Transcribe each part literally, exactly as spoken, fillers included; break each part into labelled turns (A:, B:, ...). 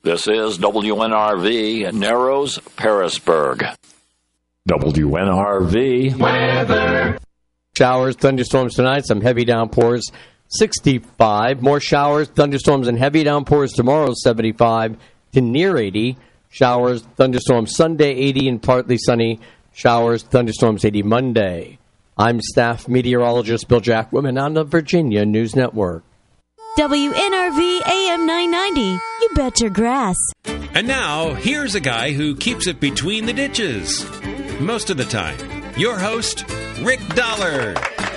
A: This is W N R V, Narrows, Parisburg. W N R V weather.
B: Showers, thunderstorms tonight, some heavy downpours, sixty-five. More showers, thunderstorms, and heavy downpours tomorrow, seventy-five to near eighty. Showers, thunderstorms Sunday, eighty, and partly sunny. Showers, thunderstorms, eighty Monday. I'm staff meteorologist Bill Jackwoman on the Virginia News Network.
C: W N R V A M nine ninety. You bet your grass.
D: And now, here's a guy who keeps it between the ditches. Most of the time. Your host, Rick Dollar.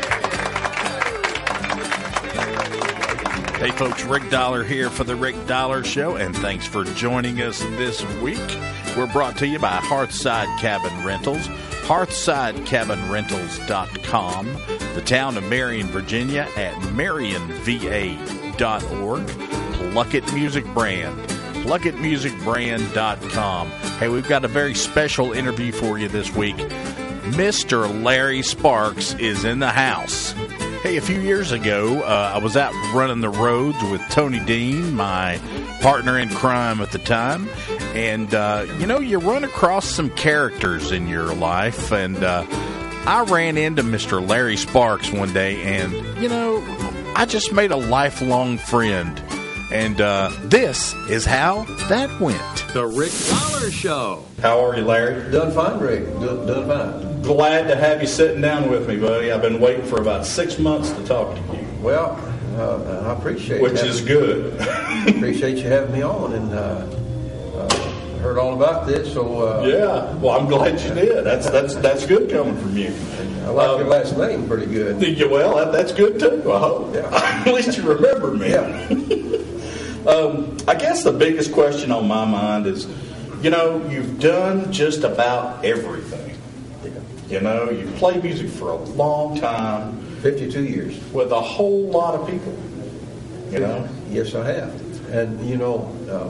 E: Hey folks, Rick Dollar here for the Rick Dollar Show, and thanks for joining us this week. We're brought to you by Hearthside Cabin Rentals, hearthside cabin rentals dot com, the town of Marion, Virginia at marion v a dot org, Pluckett Music Brand, pluckett music brand dot com. Hey, we've got a very special interview for you this week. Mister Larry Sparks is in the house. Hey, a few years ago, uh, I was out running the roads with Tony Dean, my partner in crime at the time. And, uh, you know, you run across some characters in your life. And uh, I ran into Mister Larry Sparks one day, and, you know, I just made a lifelong friend. And uh, this is how that went.
F: The Rick Dollar Show.
G: How are you, Larry?
H: Doing fine, Rick. Do, doing fine.
G: Glad to have you sitting down with me, buddy. I've been waiting for about six months to talk to you.
H: Well, uh, I appreciate it.
G: Which is good.
H: Appreciate you having me on, and uh, uh, heard all about this. So uh,
G: yeah, well, I'm glad you did. That's that's that's good coming from you.
H: I like
G: um,
H: your last name pretty good.
G: You, well, that, that's good too. I hope.
H: Yeah.
G: At least you remember me.
H: Yeah.
G: Um, I guess the biggest question on my mind is, you know, you've done just about everything.
H: Yeah.
G: You know, you've played music for a long time.
H: fifty-two years.
G: With a whole lot of people, you know?
H: Yes, I have. And, you know,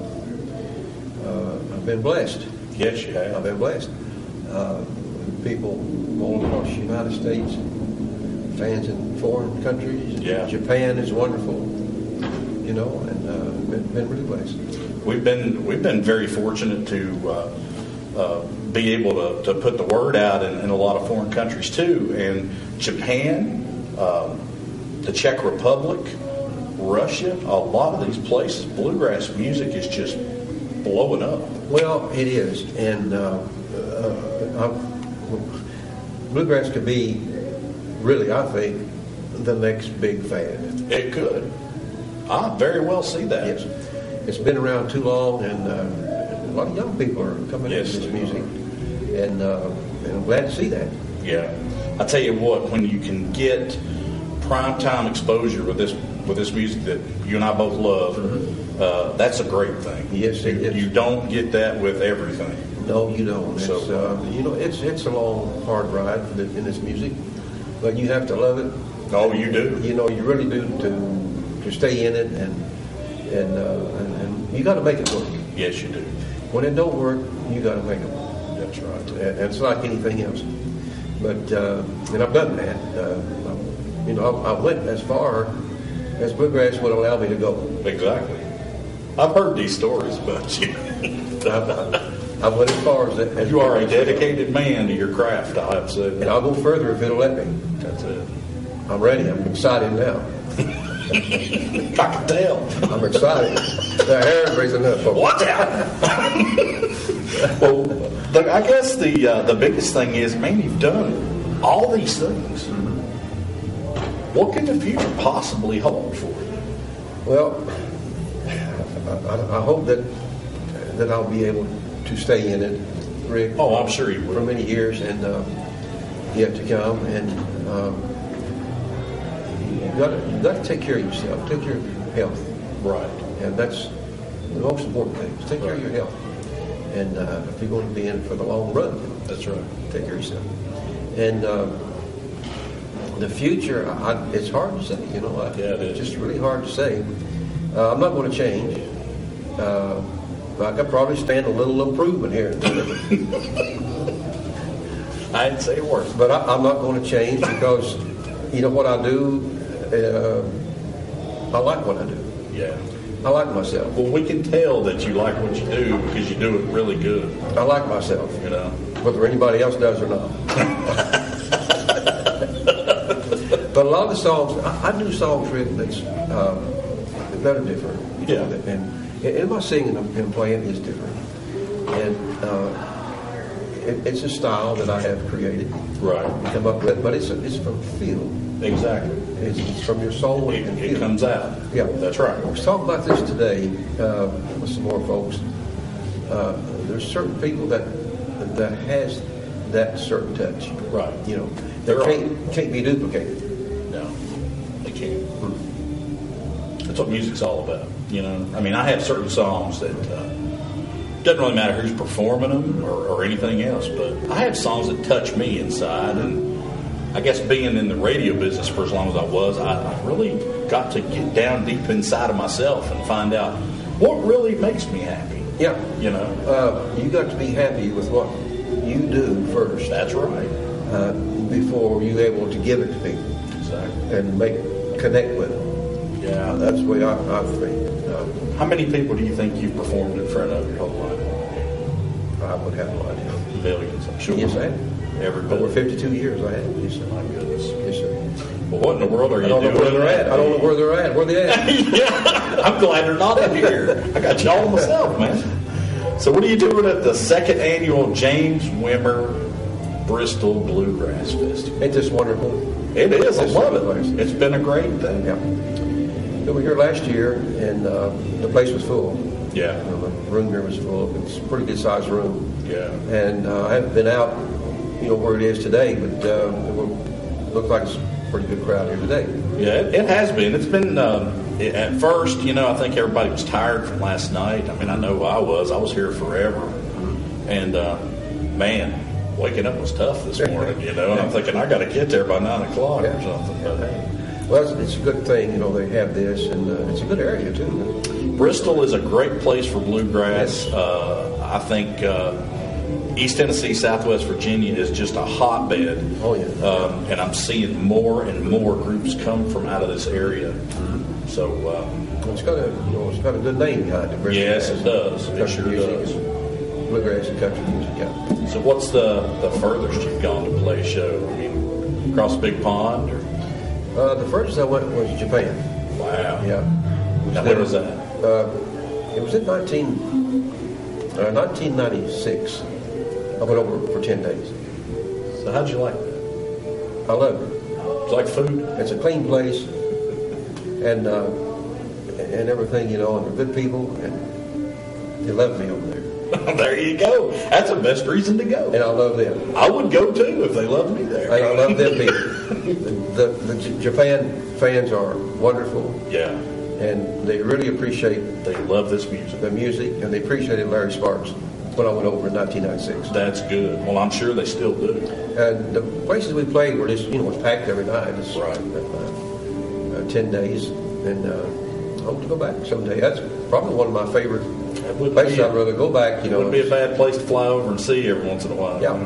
H: uh, uh, I've been blessed.
G: Yes, you have.
H: I've been blessed. Uh, people all across the United States, fans in foreign countries.
G: Yeah.
H: Japan is wonderful, you know, and uh, been, been really blessed.
G: We've been we've been very fortunate to uh, uh, be able to, to put the word out in, in a lot of foreign countries too. And Japan, um, the Czech Republic, Russia, a lot of these places, bluegrass music is just blowing up.
H: Well, it is, and uh, uh, bluegrass could be really, I think, the next big fad.
G: It could. I very well see that.
H: Yes. It's been around too long, and uh, a lot of young people are coming
G: yes,
H: into this music, and, uh, and I'm glad to see that.
G: Yeah. I tell you what, when you can get primetime exposure with this with this music that you and I both love, mm-hmm. uh, that's a great thing.
H: Yes, it
G: you,
H: is.
G: You don't get that with everything.
H: No, you don't.
G: So,
H: it's, uh, you know, it's it's a long, hard ride in this music, but you have to love it.
G: Oh, you do.
H: You know, you really do to to stay in it, and and uh, and, and you got to make it work.
G: Yes, you do.
H: When it don't work, you got to make it work.
G: That's right.
H: And it's like anything else. But uh, and I've done that. Uh, you know, I, I went as far as bluegrass would allow me to go.
G: Exactly. I've heard these stories about you.
H: I went as far as that. As
G: you are a dedicated man to your craft, I have to say.
H: And I'll go further if it'll let me.
G: That's it.
H: I'm ready. I'm excited now.
G: I can tell.
H: I'm excited. The hair is raising up.
G: Watch out! Well, the, I guess the uh, the biggest thing is, man, you've done all these things. Mm-hmm. What can the future possibly hold for you?
H: Well, I, I hope that that I'll be able to stay in it, Rick.
G: Oh, I'm sure you will.
H: For many years and uh, yet to come. And um, you got to you got to take care of yourself. Take care of your health.
G: Right.
H: And that's the most important thing. Take care right. of your health. And uh, if you're going to be in it for the long run,
G: that's right.
H: Take care of yourself. And uh, the future, I, it's hard to say. You know, I,
G: yeah, it is.
H: It's just really hard to say. Uh, I'm not going to change. Uh, I could probably stand a little improvement here.
G: I didn't say a word.
H: But I, I'm not going to change because, you know, what I do, uh, I like what I do.
G: Yeah.
H: I like myself.
G: Well, we can tell that you like what you do because you do it really good.
H: I like myself,
G: you know,
H: whether anybody else does or not. But a lot of the songs, I, I do songs written that's um, that are different.
G: Yeah.
H: And, and my singing and playing is different. And uh, it, it's a style that I have created.
G: Right.
H: Come up with, but it's it's from feel.
G: Exactly.
H: It's, it's from your soul.
G: It,
H: and
G: it
H: feel.
G: comes out.
H: Yeah.
G: That's right.
H: I was talking about this today uh, with some more folks. Uh, there's certain people that that has that certain touch.
G: Right.
H: You know,
G: There
H: that
G: are.
H: can't, can't be duplicated.
G: No, they can't. That's what music's all about. You know, I mean, I have certain songs that uh, doesn't really matter who's performing them or, or anything else, but I have songs that touch me inside. And I guess being in the radio business for as long as I was, I, I really got to get down deep inside of myself and find out what really makes me happy.
H: Yeah.
G: You know,
H: Uh, you got to be happy with what you do first.
G: that's right.
H: Uh, before you're able to give it to people
G: Exactly.
H: and make connect with them.
G: Yeah.
H: That's the way I, I think. Uh,
G: How many people do you think you've performed in front of your whole life?
H: I would have no idea.
G: Millions, I'm sure.
H: Yes, I have.
G: Everybody.
H: Over fifty-two years, I have. Yes, sir.
G: My goodness.
H: Yes, sir.
G: Well, what in the world are you
H: I don't
G: doing?
H: know where they're at. I don't know where they're at. Where they at?
G: Yeah, I'm glad they're not in here. I got you all myself, man. So what are you doing at the second annual James Wimmer Bristol Bluegrass Festival?
H: Ain't this wonderful?
G: It is. I
H: It's
G: love
H: so
G: it.
H: nice.
G: It's been a great thing.
H: Yeah. We were here last year, and uh, the place was full.
G: Yeah.
H: You know, the room here was full. It's a pretty good sized room.
G: Yeah.
H: And uh, I haven't been out, you know, where it is today, but uh, it will look like it's a pretty good crowd here today.
G: Yeah, it, it has been. It's been, um, it, at first, you know, I think everybody was tired from last night. I mean, I know I was. I was here forever. And, uh, man, waking up was tough this morning, you know, and I'm thinking, I got to get there by nine o'clock or something. But, hey.
H: Well, it's, it's a good thing, you know, they have this, and uh, it's a good area, too.
G: Bristol is a great place for bluegrass.
H: Yes.
G: Uh, I think uh, East Tennessee, Southwest Virginia is just a hotbed.
H: Oh, yeah.
G: Um, and I'm seeing more and more groups come from out of this area.
H: Mm-hmm.
G: So, uh,
H: It's got a, you know, it's got a good name behind it. Bristol
G: Yes,
H: has
G: it does. It
H: country
G: sure
H: music
G: does.
H: and bluegrass and country music, yeah.
G: so what's the, the furthest you've gone to play a show? I mean, across the big pond? Or?
H: Uh, the furthest I went was Japan.
G: Wow.
H: Yeah.
G: Now, when was that?
H: Uh, it was in nineteen, uh, nineteen ninety-six. I went over for ten days.
G: So how'd you like that?
H: I loved it.
G: It's like food?
H: It's a clean place, and uh, and everything, you know, and they're good people, and they love me over there.
G: There you go. That's the best reason to go.
H: And I love them.
G: I would go too if they loved me there.
H: And I love them people. the, the, the J- Japan fans are wonderful,
G: Yeah.
H: and they really appreciate
G: They love this music.
H: the music, and they appreciated Larry Sparks when I went over in nineteen ninety-six.
G: That's good. Well, I'm sure they still do.
H: And the places we played were just, you know, it was packed every night. It's,
G: Right.
H: Uh, uh, ten days, and uh, I hope to go back someday. That's probably one of my favorite
G: That would
H: places.
G: be,
H: I'd rather go back, you know.
G: would be a bad place to fly over and see every once in a while.
H: Yeah.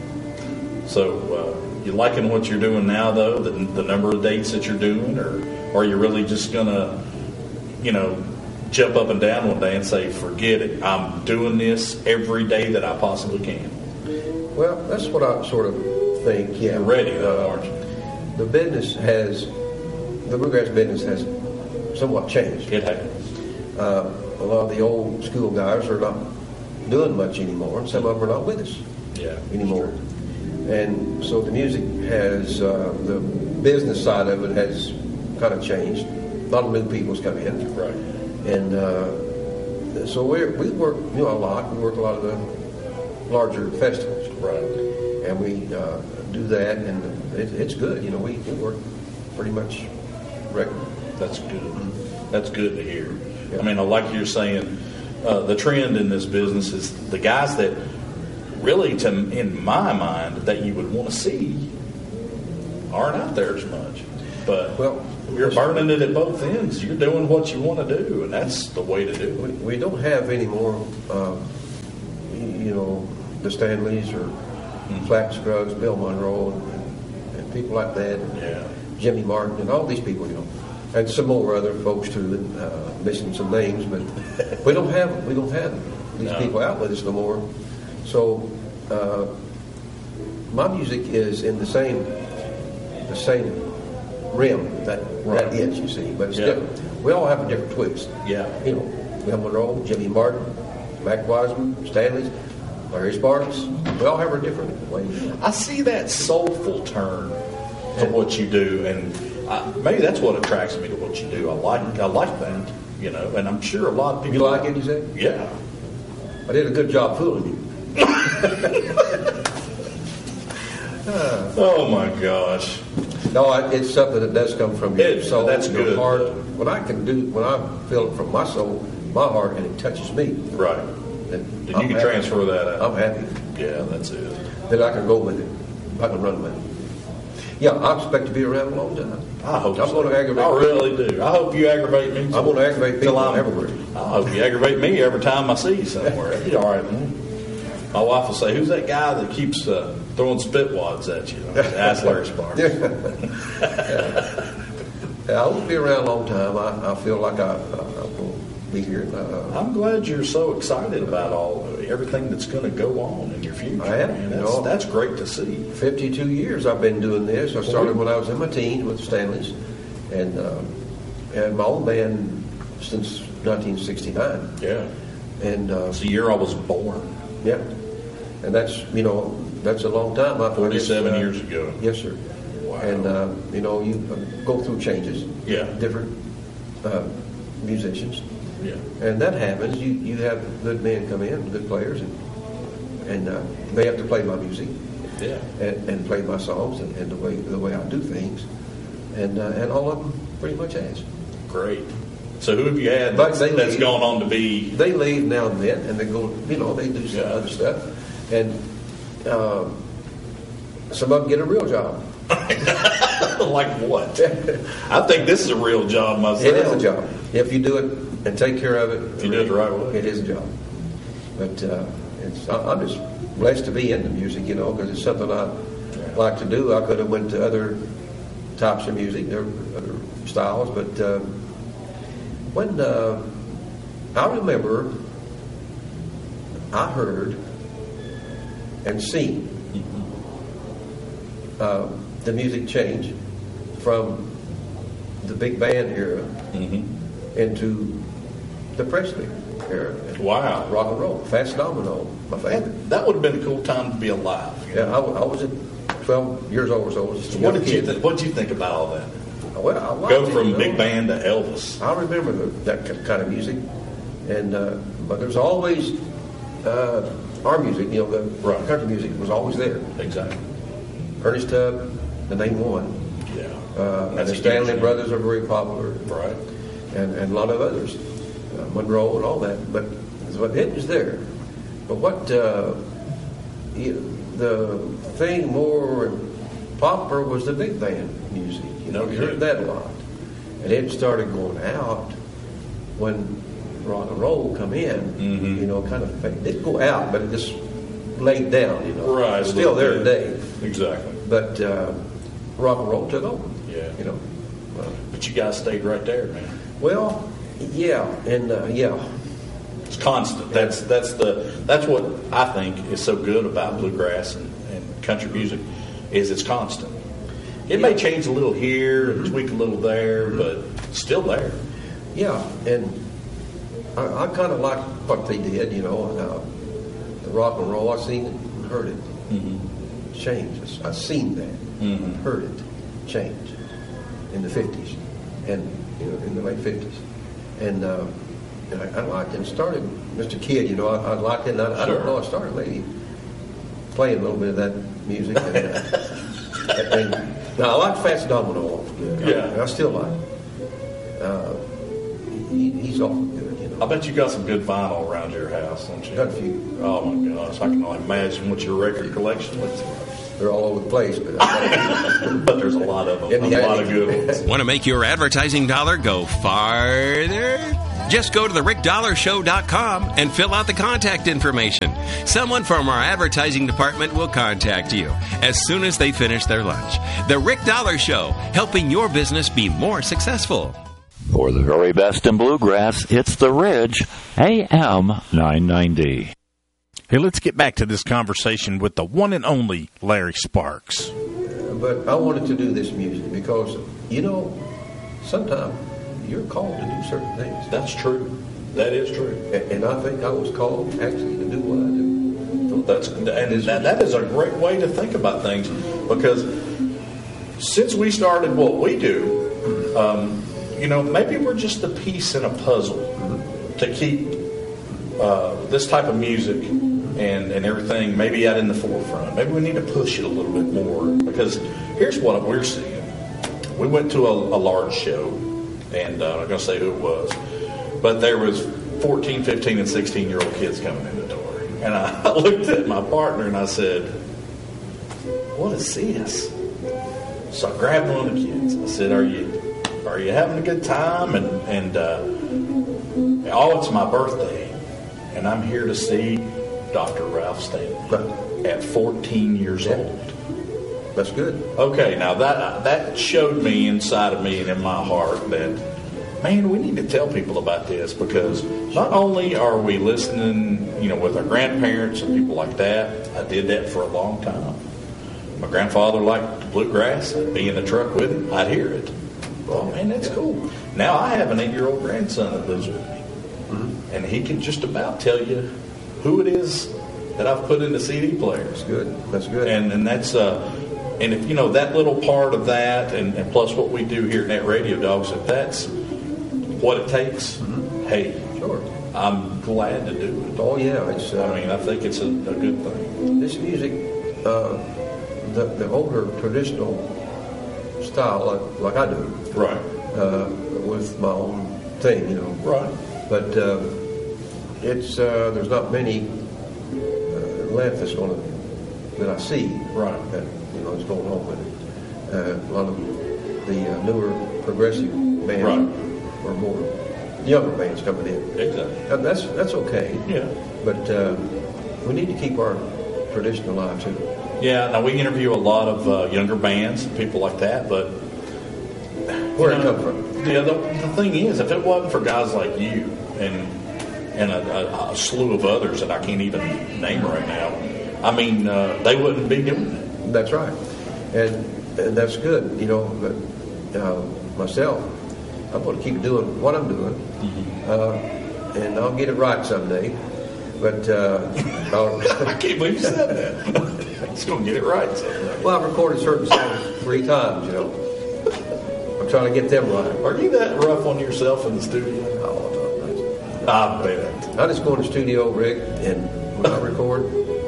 G: So, uh, you liking what you're doing now, though? The, the number of dates that you're doing, or, or are you really just gonna, you know, jump up and down one day and say, "Forget it, I'm doing this every day that I possibly can"?
H: Well, that's what I sort of think. Yeah,
G: You're ready, though,
H: Uh,
G: aren't you?
H: The business has, the bluegrass business has somewhat changed.
G: It has.
H: Uh, a lot of the old school guys are not doing much anymore, and some of them are not with us
G: Yeah.
H: anymore. And so the music has, uh, the business side of it has kind of changed. A lot of new people's come in.
G: Right.
H: And uh, so we we work, you know, a lot. We work a lot of the larger festivals.
G: Right.
H: And we uh, do that, and it, it's good. You know, we, we work pretty much regular.
G: That's good. That's good to hear.
H: Yeah.
G: I mean, like you're saying, uh, the trend in this business is the guys that really, to in my mind, that you would want to see aren't out there as much. But
H: Well,
G: you're burning it at both ends. You're doing what you want to do, and that's the way to do
H: We,
G: it.
H: we don't have any more, uh, you know, the Stanleys or Flat Scruggs, Bill Monroe, and, and people like that.
G: Yeah.
H: Jimmy Martin, and all these people, you know, and some more other folks too. And, uh, missing some names, but we don't have we don't have these no. people out with us no more. So uh, my music is in the same the same rim that
G: right.
H: that is, you see, but it's
G: yeah.
H: different. We all have a different twist.
G: Yeah,
H: you know, Bill Monroe, Jimmy Martin, Mac Wiseman, Stanley's, Larry Sparks. We all have our different ways.
G: I see that soulful turn to what you do, and I, maybe that's what attracts me to what you do. I like I like that, you know, and I'm sure a lot of people.
H: You like it, you say?
G: Yeah.
H: I did a good job fooling you.
G: uh, oh my gosh!
H: No, I, it's something that does come from your
G: it,
H: soul,
G: that's
H: your
G: good.
H: heart. When I can do, when I feel it from my soul, my heart, and it touches me,
G: right?
H: Then
G: you
H: I'm
G: can
H: happy.
G: transfer that out.
H: I'm happy.
G: Yeah, that's it.
H: Then I can go with it. I can run with it. Yeah, I expect to be around a long time.
G: I hope
H: I'm
G: so.
H: going to aggravate.
G: I really do. I hope you aggravate me.
H: I'm going to aggravate people everywhere.
G: I hope you aggravate me every time I see you somewhere. It'll be all right, man. My wife will say, "Who's that guy that keeps uh, throwing spit wads at you?" That's Larry Sparks.
H: yeah. yeah, I will be around a long time. I, I feel like I, I, I will be here. Uh,
G: I'm glad you're so excited about all everything that's going to go on in your future.
H: I am.
G: Man. That's,
H: You know,
G: that's great to see.
H: fifty-two years I've been doing this. I started when I was in my teens with the Stanleys, and uh, and my own band since nineteen sixty-nine.
G: Yeah,
H: and uh,
G: it's the year I was born.
H: Yeah, and that's you know that's a long time. I
G: Forty-seven
H: uh,
G: years ago.
H: Yes, sir.
G: Wow.
H: And uh, you know you go through changes.
G: Yeah.
H: Different uh, musicians.
G: Yeah.
H: And that happens. You you have good men come in, good players, and and uh, they have to play my music.
G: Yeah.
H: And, and play my songs and, and the way the way I do things, and uh, and all of them pretty much has.
G: Great. So who have you had that's, that's gone on to be?
H: They leave now and then, and they go. You know, they do some
G: yeah.
H: other stuff, and uh, some of them get a real job.
G: Like what? I think this is a real job myself.
H: It is a job if you do it and take care of it.
G: If you do it the right way,
H: it is a job. But uh, it's, I'm just blessed to be into music, you know, because it's something I yeah. like to do. I could have went to other types of music, there were other styles, but uh, when uh, I remember, I heard and seen mm-hmm. uh, the music change from the big band era mm-hmm. into the Presley era.
G: Wow.
H: Rock and roll. Fats Domino, my favorite.
G: That, that would have been a cool time to be alive.
H: Yeah, I, I was at twelve years old or so.
G: so what did you th- What did you think about all that?
H: Well, I
G: Go
H: it,
G: from
H: you know.
G: big band to Elvis.
H: I remember the, that kind of music, and uh, but there's always uh, our music. You know, the
G: right.
H: country music was always there.
G: Exactly.
H: Ernest Tubb, the name one.
G: Yeah.
H: Uh, and the Stanley Brothers are very popular.
G: Right.
H: And, and a lot of others, uh, Monroe and all that. But but it was there. But what uh, you, the thing more popular was the big band music. You know,
G: no
H: you heard that a lot, and it started going out when rock and roll come in.
G: Mm-hmm.
H: You know, kind of it didn't go out, but it just laid down. You know,
G: right?
H: It's still there today.
G: Exactly.
H: But uh, rock and roll took over.
G: Yeah.
H: You know. Uh,
G: but you guys stayed right there, man.
H: Well, yeah, and uh, yeah.
G: It's constant. That's that's the that's what I think is so good about bluegrass and, and country music is it's constant. It may change a little here and tweak a little there, but still there.
H: Yeah, and I, I kind of like what they did, you know, uh, the rock and roll. I seen it and heard it mm-hmm. change. I seen that mm-hmm. and heard it change in the fifties and you know in the late fifties, and, uh, and I, I liked it. And started Mister Kidd, you know, I, I liked it. And I, sure. I don't know. I started maybe playing a little bit of that music. And, uh, and, now, I like Fats Domino awful good.
G: Yeah.
H: I, I still like him. Uh, he, he's awful good, you know.
G: I bet you got some good vinyl around your house, don't you?
H: Got a few.
G: Oh, my gosh. I can only imagine what your record collection looks like.
H: They're all over the place, but,
G: but there's a lot of them. A lot of good ones.
D: Want to make your advertising dollar go farther? Just go to the rick dollar show dot com and fill out the contact information. Someone from our advertising department will contact you as soon as they finish their lunch. The Rick Dollar Show, helping your business be more successful.
A: For the very best in bluegrass, it's The Ridge, A M nine ninety.
E: Hey, let's get back to this conversation with the one and only Larry Sparks.
H: But I wanted to do this music because, you know, sometimes you're called to do certain things.
G: That's true. That is true.
H: And, and I think I was called actually to do what I do.
G: That's and that, that is a great way to think about things, because since we started what we do, um, you know, maybe we're just a piece in a puzzle mm-hmm. to keep uh, this type of music and, and everything maybe out in the forefront. Maybe we need to push it a little bit more, because here's what we're seeing. We went to a, a large show, and uh, I'm not going to say who it was, but there was fourteen, fifteen, and sixteen-year-old kids coming in the door. And I looked at my partner and I said, what is this? So I grabbed one of the kids. I said, are you are you having a good time? And, and uh, oh, it's my birthday. And I'm here to see Doctor Ralph Stanley at fourteen years
H: yeah.
G: old.
H: That's good.
G: Okay, now that that showed me inside of me and in my heart that, man, we need to tell people about this, because not only are we listening, you know, with our grandparents and people like that. I did that for a long time. My grandfather liked bluegrass. I'd be in the truck with him. I'd hear it. Oh, man, that's cool. Now I have an eight-year-old grandson that lives with me. Mm-hmm. And he can just about tell you who it is that I've put in the C D player.
H: That's good. That's good.
G: And and that's uh, and if you know that little part of that, and, and plus what we do here at Net Radio Dogs, if that's what it takes, mm-hmm. hey,
H: sure,
G: I'm glad to do it.
H: Oh yeah, it's. Uh,
G: I mean, I think it's a, a good thing.
H: This music, uh, the the older traditional style, like, like I do,
G: right,
H: uh, with my own thing, you know,
G: right.
H: But uh, it's uh, there's not many uh, left that's going to that I see,
G: right,
H: that you know is going on with it. Uh, a lot of the uh, newer progressive bands.
G: Right.
H: Or more younger bands coming in.
G: Exactly.
H: And that's that's okay.
G: Yeah.
H: But uh, we need to keep our tradition alive too.
G: Yeah. Now we interview a lot of uh, younger bands, people like that. But
H: where it come from?
G: Yeah. The, the thing is, if it wasn't for guys like you and and a, a, a slew of others that I can't even name right now, I mean, uh, they wouldn't be doing it.
H: That's right, and, and that's good. You know, but uh, myself. I'm going to keep doing what I'm doing, mm-hmm. uh, and I'll get it right someday. But uh,
G: I can't believe you said that. I'm just going to get it right someday.
H: Well, I've recorded certain songs three times, you know. I'm trying to get them right.
G: Are you that rough on yourself in the studio?
H: Oh, no.
G: I bet.
H: I just go in the studio, Rick, and when I record,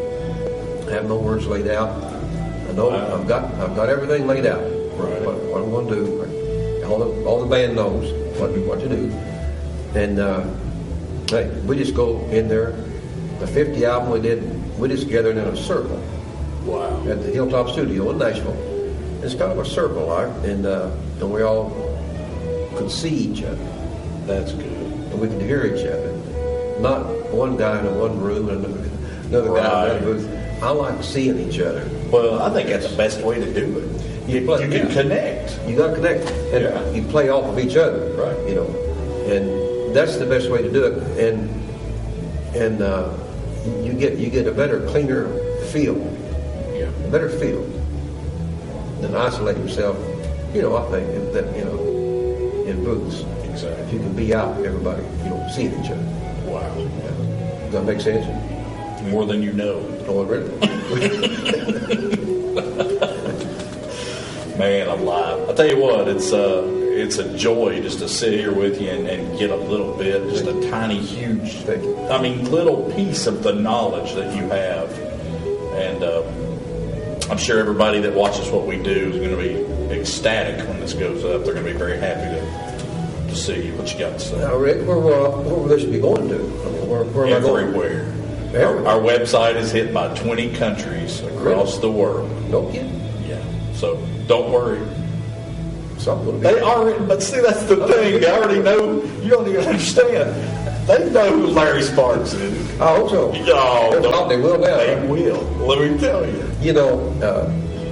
H: I have no words laid out. I know wow. I've got I've got everything laid out.
G: Right.
H: What, what I'm going to do. All the all the band knows what what to do, and uh, hey, we just go in there. The fifty album we did, we just gathered in a circle.
G: Wow!
H: At the Hilltop Studio in Nashville. It's kind of a circle, right? And uh, and we all could see each other.
G: That's good.
H: And we could hear each other. Not one guy in one room and another, another
G: right.
H: guy in another booth. I like seeing each other.
G: Well, I think that's the best way to do it. You, play, you can yeah. connect.
H: You got to connect, and
G: yeah.
H: you play off of each other,
G: right?
H: You know, and that's the best way to do it. And and uh, you get you get a better, cleaner feel,
G: yeah,
H: a better feel than isolate yourself. You know, I think that you know in booths.
G: Exactly.
H: If you can be out, everybody, you know, seeing each other.
G: Wow.
H: Yeah. Does that make sense?
G: More than you know.
H: Oh, really?
G: Man, I'm live. I'll tell you what, it's uh, it's a joy just to sit here with you and, and get a little bit, just a tiny, huge, I mean, little piece of the knowledge that you have. And uh, I'm sure everybody that watches what we do is going to be ecstatic when this goes up. They're going to be very happy to, to see what you got to say.
H: Now, Rick, where, uh, where will this be going to? Where, where am I going?
G: Everywhere. Our, our website is hit by twenty countries across the world.
H: No kidding.
G: Yeah. So don't worry.
H: Something
G: they already, but see, that's the thing. They already know. You don't even understand. They know who Larry Sparks is.
H: I hope so.
G: Oh,
H: no, they will now.
G: They will. Let me tell you.
H: You know,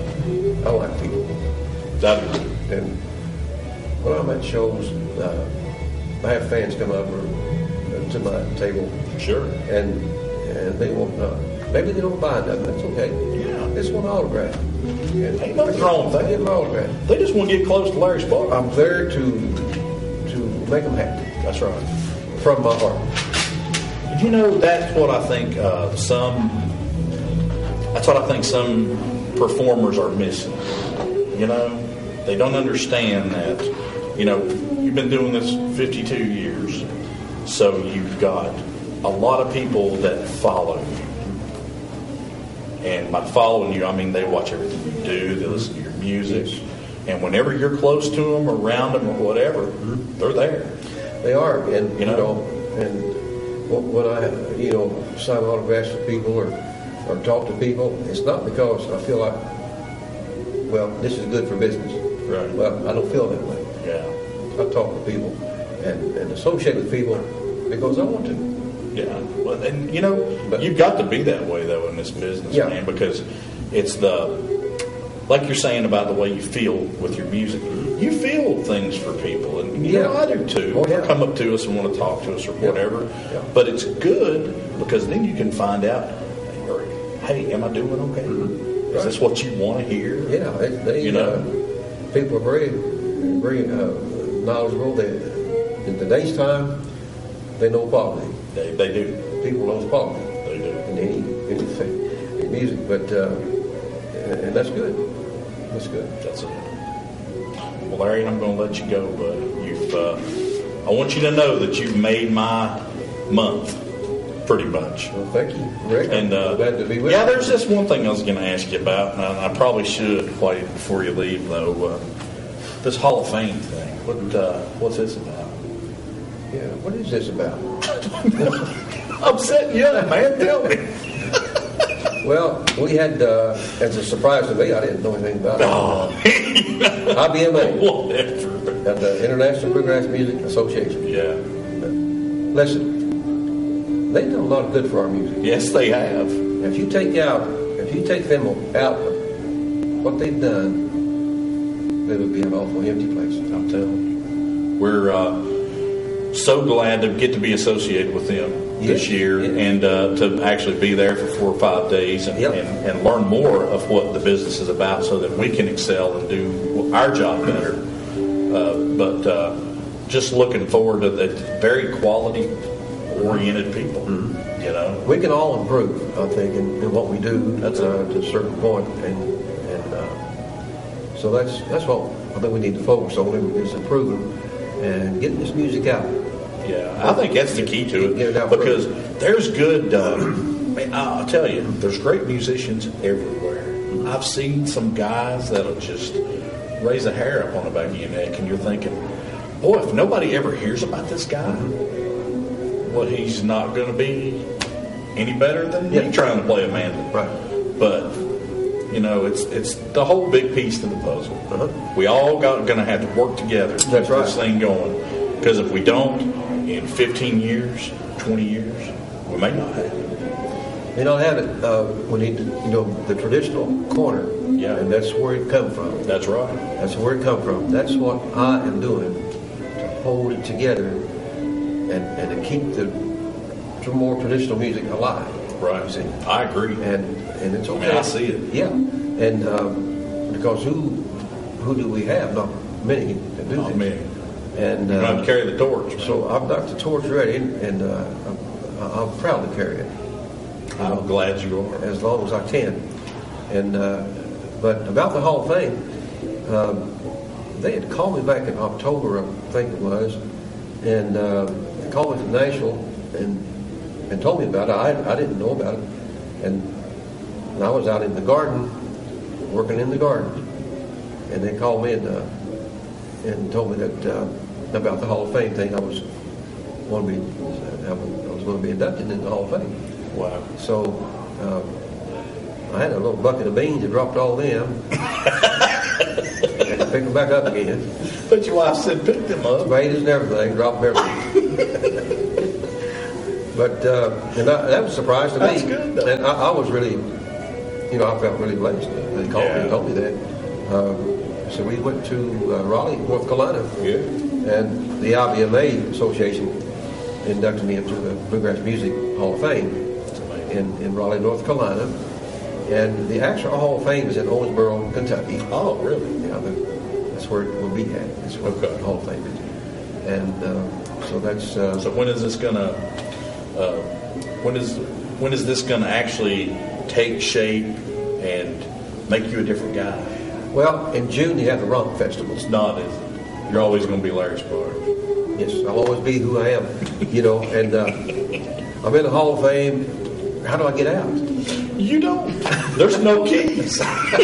H: uh, I like people.
G: That is.
H: And when I'm at shows, uh, I have fans come up or, to my table.
G: Sure.
H: And and they want, uh, maybe they don't buy nothing. That's okay.
G: Yeah.
H: They just want an autograph. And
G: Ain't nothing wrong with
H: I
G: that.
H: get my autograph.
G: They just want to get close to Larry Sparks.
H: I'm there to to make them happy.
G: That's right.
H: From my heart.
G: You know, that's what I think uh, some. That's what I think some performers are missing. You know, they don't understand that. You know, you've been doing this fifty-two years, so you've got a lot of people that follow you. And by following you, I mean they watch everything you do, they listen to your music, and whenever you're close to them, or around them, or whatever, they're there.
H: They are, and
G: You
H: you
G: know?
H: know, and when I, you know, sign autographs to people or or talk to people, it's not because I feel like, well, this is good for business.
G: Right.
H: Well, I don't feel that way.
G: Yeah.
H: I talk to people and, and associate with people because I want to.
G: Yeah, well, and you know,
H: But-
G: you've got to be that way though in this business,
H: Yeah.
G: man, because it's the, like you're saying about the way you feel with your music. You feel things for people, and you know
H: Yeah.
G: I do too.
H: Oh,
G: They
H: yeah.
G: come up to us and want to talk to us or
H: Yeah.
G: whatever.
H: Yeah.
G: But it's good because then you can find out, or, hey, am I doing okay? Is this what you want to hear?
H: Yeah, they, they
G: You know?
H: uh, people are very, very uh, knowledgeable. They, in today's time, they know quality.
G: They, they do.
H: People know quality.
G: They do.
H: In any anything, in music, but uh, and, and that's good. That's good.
G: That's it. Well, Larry, I'm going to let you go, but you've. Uh, I want you to know that you've made my month, pretty much.
H: Well, thank you, Rick.
G: And uh,
H: I'm glad to be with
G: yeah,
H: you.
G: there's just one thing I was going to ask you about, and I, I probably should play it before you leave, though. Uh, this Hall of Fame thing. What uh, what's this about?
H: Yeah, what is this about?
G: I'm setting you up, man. Tell me.
H: Well, we had, uh, as a surprise to me, I didn't know anything about it.
G: Oh,
H: I B M A,
G: whatever.
H: at the International Bluegrass Music Association.
G: Yeah.
H: Listen, they've done a lot of good for our music.
G: Yes, they have.
H: If you take out, if you take them out of what they've done, it would be an awful empty place.
G: I'm telling you. We're uh, so glad to get to be associated with them this
H: Yeah,
G: year
H: yeah.
G: and uh, to actually be there for four or five days and,
H: Yep.
G: and, and learn more of what the business is about so that we can excel and do our job better. Uh, but uh, just looking forward to the very quality-oriented people, you know.
H: We can all improve, I think, in, in what we do.
G: That's
H: uh, to a certain point, and and uh, so that's that's what I think we need to focus on is improving and getting this music out.
G: Yeah, I think that's the key to
H: Get
G: it
H: it out
G: because there's good. Uh, man, I'll tell you, there's great musicians everywhere. I've seen some guys that'll just raise a hair up on the back of your neck, and you're thinking, boy, if nobody ever hears about this guy, well, he's not going to be any better than
H: Yeah.
G: me trying to play a mandolin.
H: Right.
G: But you know, it's it's the whole big piece to the puzzle.
H: Uh-huh.
G: We all got going to have to work together to
H: That's
G: keep
H: right.
G: this thing going. Because if we don't, in fifteen years, twenty years, we may not have it.
H: They don't have it. Uh, we need to, you know, the traditional corner.
G: Yeah.
H: And that's where it come from.
G: That's right.
H: That's where it come from. That's what I am doing to hold it together and, and to keep the to more traditional music alive.
G: Right.
H: You see.
G: I agree.
H: And and it's
G: I
H: okay.
G: mean, I see it.
H: Yeah. And um, because who who do we have? Not many that do
G: Not
H: this.
G: many.
H: And
G: You have
H: uh,
G: to carry the torch. Man.
H: so I've got the torch ready, and, and uh, I'm, I'm proud to carry it.
G: I'm glad you are.
H: As long as I can. And uh, but about the Hall of Fame, um, they had called me back in October, I think it was, and uh, they called me to Nashville and and told me about it. I I didn't know about it, and, and I was out in the garden, working in the garden, and they called me and uh, and told me that uh, about the Hall of Fame thing. I was going to be I was going to be inducted in the Hall of Fame.
G: Wow.
H: So um, I had a little bucket of beans and dropped all them. Had to pick them back up again.
G: But your wife said pick them up.
H: Tomatoes and everything, dropped them everything. But uh, and I, that was a surprise to me.
G: That's good, though.
H: And I, I was really, you know, I felt really blessed. They called me
G: Yeah.
H: and told me that. Um, so we went to uh, Raleigh, North Carolina,
G: Yeah.
H: And the I B M A Association inducted me into the Bluegrass Music Hall of Fame in, in Raleigh, North Carolina. And the actual Hall of Fame is in Owensboro, Kentucky.
G: Oh, really?
H: Yeah, the, that's where it will be at. That's where
G: okay.
H: the Hall of Fame is. And uh, so that's... Uh,
G: so when is this going to... Uh, when is when is this going to actually take shape and make you a different guy?
H: Well, in June you have the Rump Festival.
G: It's not, is it? You're always going to be Larry Sparks.
H: Yes, I'll always be who I am, you know, and uh, I'm in the Hall of Fame. How do I get out?
G: You don't. There's no keys.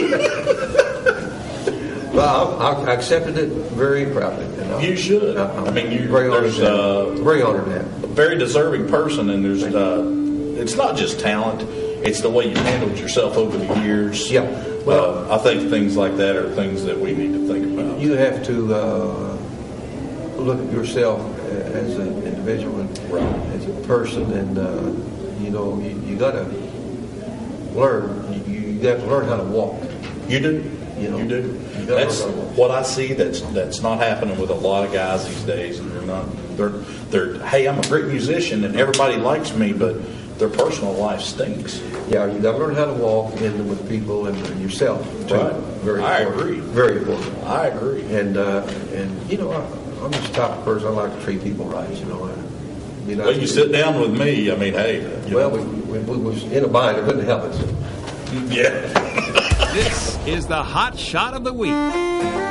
H: Well, I, I accepted it very proudly. And I,
G: you should.
H: I,
G: I mean, you,
H: very
G: there's
H: uh, very honored to have.
G: A very deserving person, and there's uh, it's not just talent; it's the way you handled yourself over the years.
H: Yeah. Well,
G: uh, I think things like that are things that we need to think about.
H: You have to uh, look at yourself as an individual and
G: right.
H: as a person, and uh, you know, you, you got to learn. You, you got to learn how to walk.
G: You do.
H: You know,
G: you do. That's what I see. That's that's not happening with a lot of guys these days, and they're not. They're they're. Hey, I'm a great musician, and everybody likes me, but their personal life stinks.
H: Yeah, you got to learn how to walk in with people and, and yourself too.
G: Right.
H: Very
G: I
H: important.
G: agree.
H: Very important.
G: I agree.
H: And uh, and you know, I, I'm just the type of person I like to treat people right. You know. I,
G: nice well, you sit down with me. I mean, hey.
H: Well, we, we, we was in a bind. I couldn't help it.
G: Yeah.
F: This is the Hot Shot of the Week.